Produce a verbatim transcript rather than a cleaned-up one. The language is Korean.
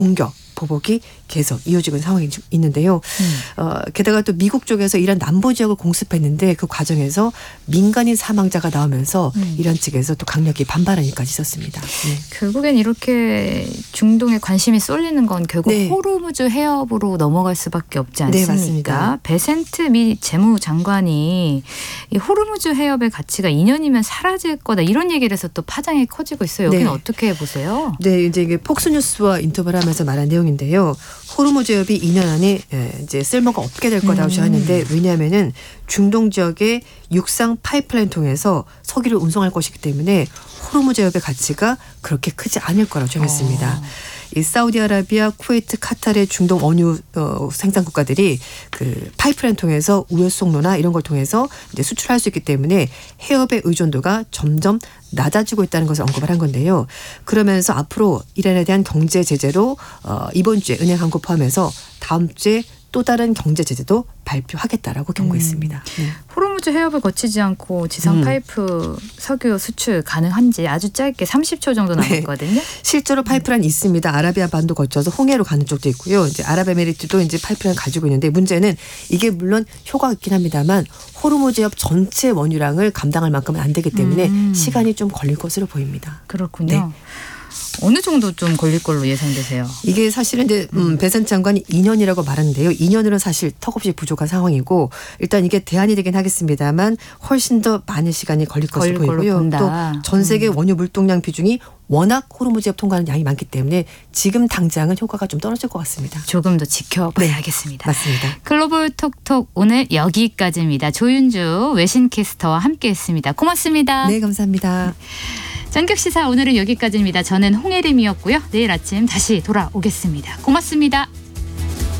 공격, 보복이 계속 이어지고 있는 상황이 있는데요. 음. 어, 게다가 또 미국 쪽에서 이란 남부 지역을 공습했는데 그 과정에서 민간인 사망자가 나오면서 음. 이란 측에서 또 강력히 반발한 일까지 있었습니다. 네. 결국엔 이렇게 중동에 관심이 쏠리는 건 결국 네. 호르무즈 해협으로 넘어갈 수밖에 없지 않습니까? 네, 맞습니다. 베센트 미 재무장관이 이 호르무즈 해협의 가치가 이 년이면 사라질 거다 이런 얘기를 해서 또 파장이 커지고 있어요. 여기는 네. 어떻게 보세요? 네, 이제 이게 폭스뉴스와 인터뷰를 하면서 말한 내용인데요. 호르무즈 해협이 이 년 안에 이제 쓸모가 없게 될 거라고 주장했는데 음. 왜냐하면은 중동 지역의 육상 파이프라인 통해서 석유를 운송할 것이기 때문에 호르무즈 해협의 가치가 그렇게 크지 않을 거라고 주장했습니다. 어. 이 사우디아라비아, 쿠웨이트, 카타르의 중동 원유 어, 생산 국가들이 그 파이프라인 통해서 우회 수송로나 이런 걸 통해서 이제 수출할 수 있기 때문에 해협의 의존도가 점점 낮아지고 있다는 것을 언급을 한 건데요. 그러면서 앞으로 이란에 대한 경제 제재로 어, 이번 주에 은행 한국 포함해서 다음 주에 또 다른 경제 제재도 발표하겠다라고 경고했습니다. 음. 네. 호르무즈 해협을 거치지 않고 지상 음. 파이프 석유 수출 가능한지 아주 짧게 삼십 초 정도 남았거든요. 네. 실제로 파이프라인 음. 있습니다. 아라비아 반도 거쳐서 홍해로 가는 쪽도 있고요. 이제 아랍에미리트도 이제 파이프라인 가지고 있는데 문제는 이게 물론 효과가 있긴 합니다만 호르무즈 해협 전체 원유량을 감당할 만큼은 안 되기 때문에 음. 시간이 좀 걸릴 것으로 보입니다. 그렇군요. 네. 어느 정도 좀 걸릴 걸로 예상되세요? 이게 사실은 이제 음, 베센트 장관이 이 년이라고 말하는데요. 이 년으로는 사실 턱없이 부족한 상황이고 일단 이게 대안이 되긴 하겠습니다만 훨씬 더 많은 시간이 걸릴 것으로 보이고요. 또 전 세계 음. 원유 물동량 비중이 워낙 호르무즈 해협 통과하는 양이 많기 때문에 지금 당장은 효과가 좀 떨어질 것 같습니다. 조금 더 지켜봐야겠습니다. 네, 맞습니다. 글로벌 톡톡 오늘 여기까지입니다. 조윤주 외신캐스터와 함께했습니다. 고맙습니다. 네, 감사합니다. 전격시사 오늘은 여기까지입니다. 저는 홍혜림이었고요. 내일 아침 다시 돌아오겠습니다. 고맙습니다.